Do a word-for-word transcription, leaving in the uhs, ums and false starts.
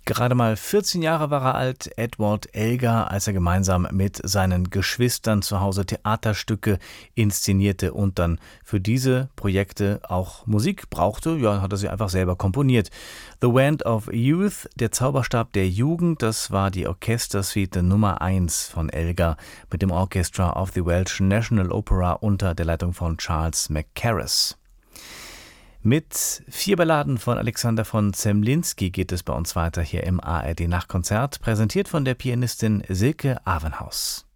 Gerade mal vierzehn Jahre war er alt, Edward Elgar, als er gemeinsam mit seinen Geschwistern zu Hause Theaterstücke inszenierte und dann für diese Projekte auch Musik brauchte. Ja, hat er sie einfach selber komponiert. The Wand of Youth, der Zauberstab der Jugend, das war die Orchestersuite Nummer eins von Elgar mit dem Orchestra of the Welsh National Opera unter der Leitung von Charles Mackerras. Mit vier Balladen von Alexander von Zemlinsky geht es bei uns weiter hier im A R D Nachtkonzert, präsentiert von der Pianistin Silke Avenhaus.